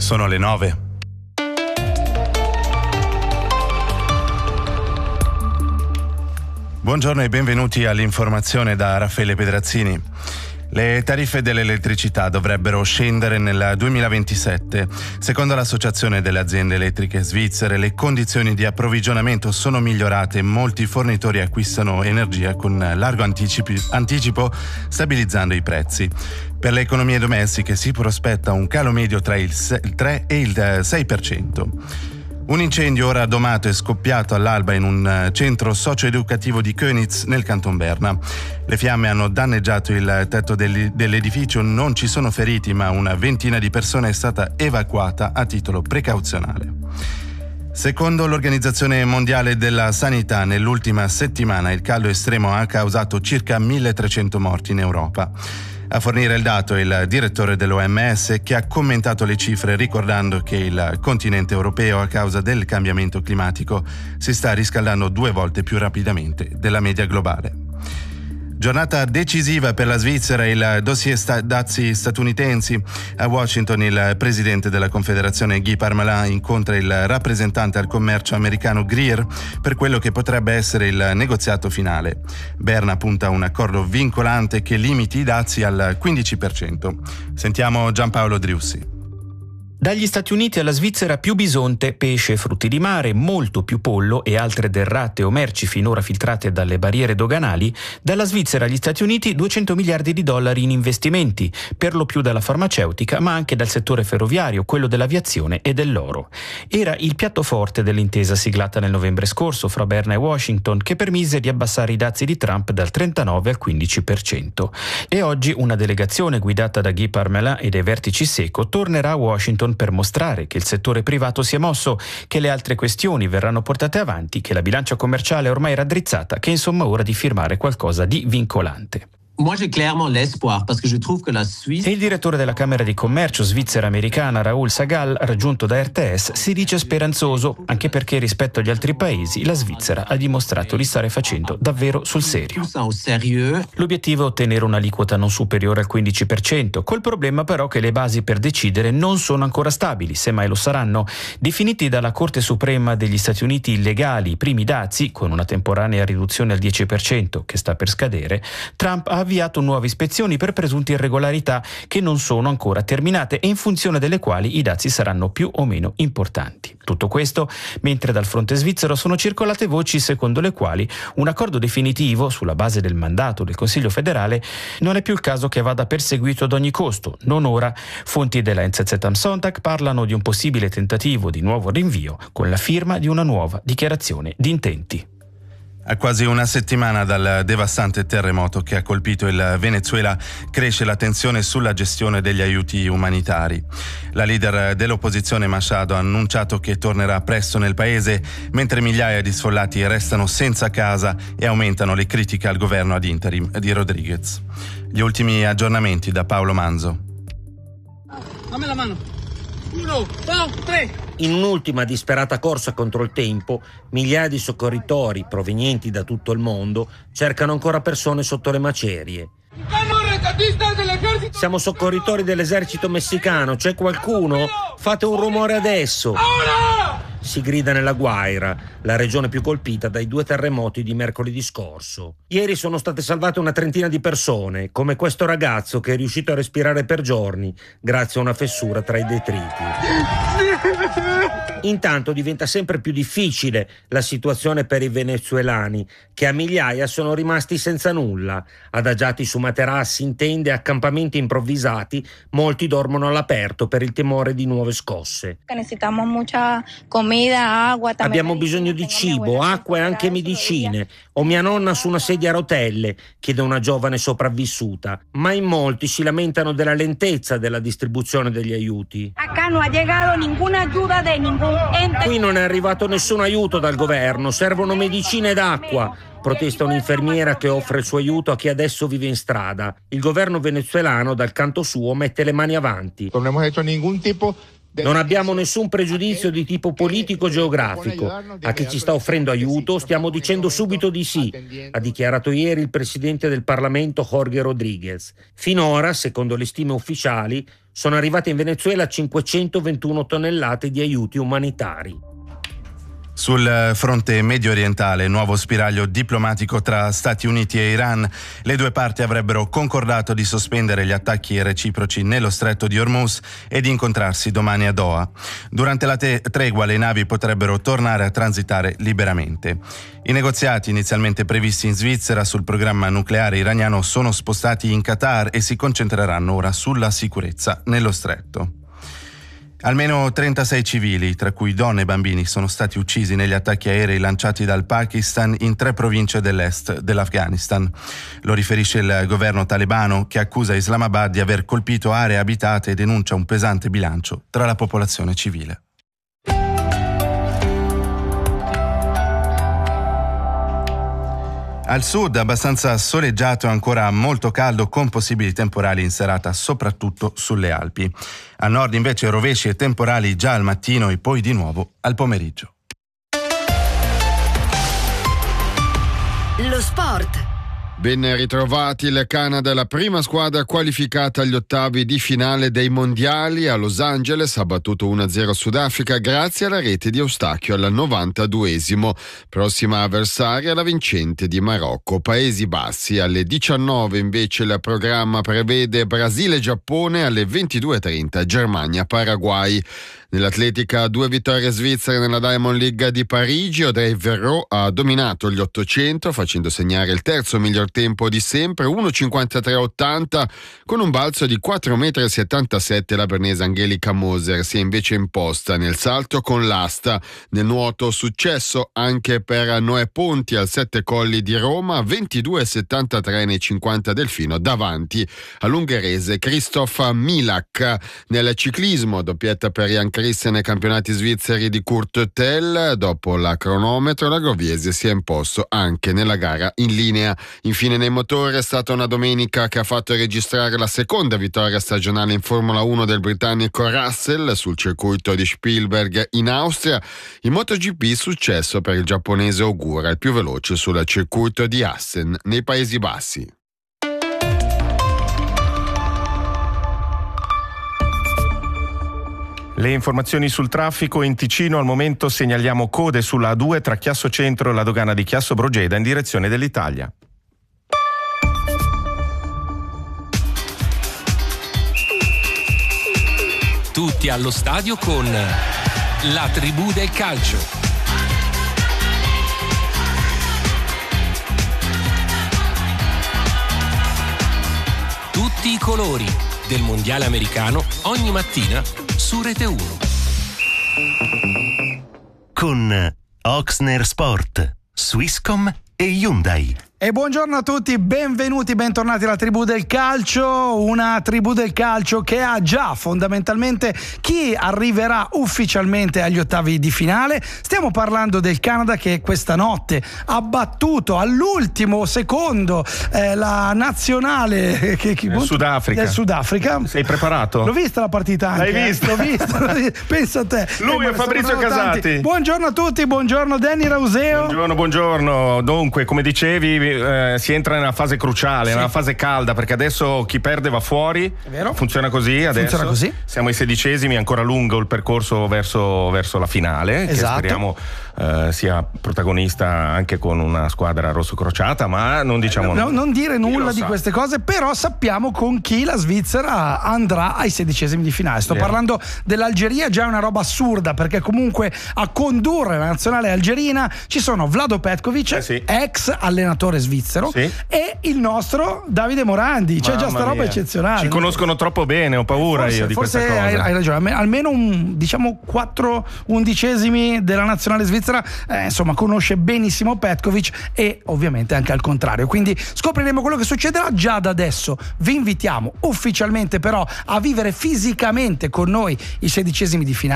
Sono le 9. Buongiorno e benvenuti all'informazione da Raffaele Pedrazzini. Le tariffe dell'elettricità dovrebbero scendere nel 2027. Secondo l'Associazione delle aziende elettriche svizzere, le condizioni di approvvigionamento sono migliorate e molti fornitori acquistano energia con largo anticipo, stabilizzando i prezzi. Per le economie domestiche si prospetta un calo medio tra il 3 e il 6%. Un incendio ora domato è scoppiato all'alba in un centro socio-educativo di Köniz nel Canton Berna. Le fiamme hanno danneggiato il tetto dell'edificio, non ci sono feriti, ma una ventina di persone è stata evacuata a titolo precauzionale. Secondo l'Organizzazione Mondiale della Sanità, nell'ultima settimana il caldo estremo ha causato circa 1.300 morti in Europa. A fornire il dato è il direttore dell'OMS, che ha commentato le cifre ricordando che il continente europeo, a causa del cambiamento climatico, si sta riscaldando 2 volte più rapidamente della media globale. Giornata decisiva per la Svizzera e il dossier dazi statunitensi. A Washington il presidente della Confederazione Guy Parmelin incontra il rappresentante al commercio americano Greer per quello che potrebbe essere il negoziato finale. Berna punta a un accordo vincolante che limiti i dazi al 15%. Sentiamo Giampaolo Driussi. Dagli Stati Uniti alla Svizzera più bisonte, pesce e frutti di mare, molto più pollo e altre derrate o merci finora filtrate dalle barriere doganali. Dalla Svizzera agli Stati Uniti 200 miliardi di dollari in investimenti, per lo più dalla farmaceutica ma anche dal settore ferroviario, quello dell'aviazione e dell'oro. Era il piatto forte dell'intesa siglata nel novembre scorso fra Berna e Washington, che permise di abbassare i dazi di Trump dal 39 al 15%. E oggi una delegazione guidata da Guy Parmelin e dai vertici SECO tornerà a Washington per mostrare che il settore privato si è mosso, che le altre questioni verranno portate avanti, che la bilancia commerciale è ormai raddrizzata, che insomma è ora di firmare qualcosa di vincolante. Moi, j'ai clairement l'espoir, parce que je trouve que la Suisse... E il direttore della Camera di Commercio svizzera-americana Raoul Sagal, raggiunto da RTS, si dice speranzoso, anche perché rispetto agli altri paesi la Svizzera ha dimostrato di stare facendo davvero sul serio. L'obiettivo è ottenere un'aliquota non superiore al 15%, col problema però che le basi per decidere non sono ancora stabili, semmai lo saranno. Definiti dalla Corte Suprema degli Stati Uniti illegali i primi dazi, con una temporanea riduzione al 10% che sta per scadere, Trump ha avviato nuove ispezioni per presunte irregolarità che non sono ancora terminate e in funzione delle quali i dazi saranno più o meno importanti. Tutto questo mentre dal fronte svizzero sono circolate voci secondo le quali un accordo definitivo sulla base del mandato del Consiglio federale non è più il caso che vada perseguito ad ogni costo, non ora. Fonti della NZZ am Sonntag parlano di un possibile tentativo di nuovo rinvio con la firma di una nuova dichiarazione di intenti. A quasi una settimana dal devastante terremoto che ha colpito il Venezuela, cresce la tensione sulla gestione degli aiuti umanitari. La leader dell'opposizione Machado ha annunciato che tornerà presto nel paese, mentre migliaia di sfollati restano senza casa e aumentano le critiche al governo ad interim di Rodriguez. Gli ultimi aggiornamenti da Paolo Manzo. Dammi la mano. 1, 2, 3. In un'ultima disperata corsa contro il tempo, migliaia di soccorritori provenienti da tutto il mondo cercano ancora persone sotto le macerie. Siamo soccorritori dell'esercito messicano, c'è qualcuno? Fate un rumore adesso! Si grida nella Guaira, la regione più colpita dai 2 terremoti di mercoledì scorso. Ieri sono state salvate una trentina di persone, come questo ragazzo che è riuscito a respirare per giorni grazie a una fessura tra i detriti. Intanto diventa sempre più difficile la situazione per i venezuelani, che a migliaia sono rimasti senza nulla. Adagiati su materassi, in tende e accampamenti improvvisati, molti dormono all'aperto per il timore di nuove scosse. Abbiamo bisogno di cibo, acqua e anche medicine. Ho mia nonna su una sedia a rotelle, chiede una giovane sopravvissuta, ma in molti si lamentano della lentezza della distribuzione degli aiuti. Qui non è arrivato nessun aiuto dal governo, servono medicine ed acqua. Protesta un'infermiera che offre il suo aiuto a chi adesso vive in strada. Il governo venezuelano, dal canto suo, mette le mani avanti. Non abbiamo fatto nessun tipo Non abbiamo nessun pregiudizio di tipo politico-geografico. A chi ci sta offrendo aiuto stiamo dicendo subito di sì, ha dichiarato ieri il presidente del Parlamento Jorge Rodríguez. Finora, secondo le stime ufficiali, sono arrivate in Venezuela 521 tonnellate di aiuti umanitari. Sul fronte medio orientale, nuovo spiraglio diplomatico tra Stati Uniti e Iran. Le due parti avrebbero concordato di sospendere gli attacchi reciproci nello stretto di Hormuz e di incontrarsi domani a Doha. Durante la tregua le navi potrebbero tornare a transitare liberamente. I negoziati inizialmente previsti in Svizzera sul programma nucleare iraniano sono spostati in Qatar e si concentreranno ora sulla sicurezza nello stretto. Almeno 36 civili, tra cui donne e bambini, sono stati uccisi negli attacchi aerei lanciati dal Pakistan in 3 province dell'est dell'Afghanistan. Lo riferisce il governo talebano, che accusa Islamabad di aver colpito aree abitate e denuncia un pesante bilancio tra la popolazione civile. Al sud abbastanza soleggiato e ancora molto caldo, con possibili temporali in serata soprattutto sulle Alpi. A nord invece rovesci e temporali già al mattino e poi di nuovo al pomeriggio. Lo sport. Ben ritrovati. Il Canada è la prima squadra qualificata agli ottavi di finale dei mondiali. A Los Angeles ha battuto 1-0 Sudafrica grazie alla rete di Eustachio al 92esimo. Prossima avversaria la vincente di Marocco. Paesi Bassi alle 19 invece il programma prevede Brasile-Giappone, alle 22:30 Germania-Paraguay. Nell'atletica 2 vittorie svizzere nella Diamond League di Parigi. Audrey Verreau ha dominato gli 800 facendo segnare il terzo miglior tempo di sempre, 1:53.80, con un balzo di 4,77 m. La bernese Angelica Moser si è invece imposta nel salto con l'asta. Nel nuoto successo anche per Noè Ponti al 7 Colli di Roma, 22,73 nei 50 delfino davanti all'ungherese Christoph Milak. Nel ciclismo doppietta per Jan Christian nei campionati svizzeri di Kurt Tell. Dopo la cronometro la Groviese si è imposto anche nella gara in linea. Infine nei motori è stata una domenica che ha fatto registrare la seconda vittoria stagionale in Formula 1 del britannico Russell sul circuito di Spielberg in Austria. In MotoGP successo per il giapponese Ogura, il più veloce sul circuito di Assen nei Paesi Bassi. Le informazioni sul traffico in Ticino: al momento segnaliamo code sulla A2 tra Chiasso Centro e la dogana di Chiasso Brogeda in direzione dell'Italia. Tutti allo stadio con la tribù del calcio. Tutti i colori del mondiale americano ogni mattina su Rete 1. Con Oxner Sport, Swisscom e Hyundai. E buongiorno a tutti, benvenuti, bentornati alla tribù del calcio, una tribù del calcio che ha già fondamentalmente chi arriverà ufficialmente agli ottavi di finale. Stiamo parlando del Canada che questa notte ha battuto all'ultimo secondo la nazionale del Sudafrica. Sei preparato? L'ho vista la partita anche. L'hai vista? L'ho vista. Pensa a te. Lui è Fabrizio Casati. Buongiorno a tutti, buongiorno Danny Rauseo. Buongiorno. Dunque, come dicevi, si entra nella fase cruciale, nella fase calda, perché adesso chi perde va fuori. È vero? Funziona così adesso. Funziona così. Siamo ai 16esimi, ancora lungo il percorso verso la finale, esatto. Che speriamo sia protagonista anche con una squadra rosso-crociata, ma non diciamo non dire nulla di queste cose, però sappiamo con chi la Svizzera andrà ai 16esimi di finale. Sto parlando dell'Algeria, già è una roba assurda, perché comunque a condurre la nazionale algerina ci sono Vlado Petkovic, ex allenatore svizzero, e il nostro Davide Morandi. C'è già sta roba eccezionale. Ci conoscono troppo bene, ho paura io di questa cosa. Forse hai ragione, almeno 4 undicesimi della nazionale svizzera, insomma, conosce benissimo Petkovic, e ovviamente anche al contrario. Quindi scopriremo quello che succederà già da adesso. Vi invitiamo ufficialmente però a vivere fisicamente con noi i 16esimi di finale.